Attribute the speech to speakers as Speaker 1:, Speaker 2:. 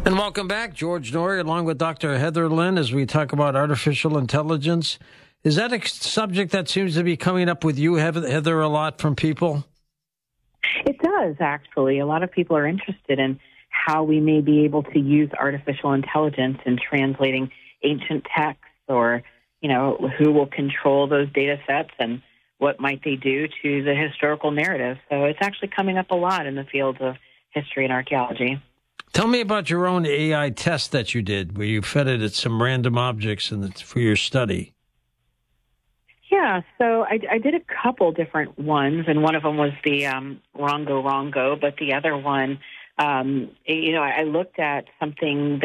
Speaker 1: And welcome back, George Noory, along with Dr. Heather Lynn, as we talk about artificial intelligence. Is that a subject that seems to be coming up with you, Heather, a lot from people?
Speaker 2: It does, actually. A lot of people are interested in how we may be able to use artificial intelligence in translating ancient texts, or, who will control those data sets and what might they do to the historical narrative. So it's actually coming up a lot in the fields of history and archaeology.
Speaker 1: Tell me about your own AI test that you did, where you fed it at some random objects for your study.
Speaker 2: Yeah, so I did a couple different ones, and one of them was the Rongo Rongo, but the other one, I looked at something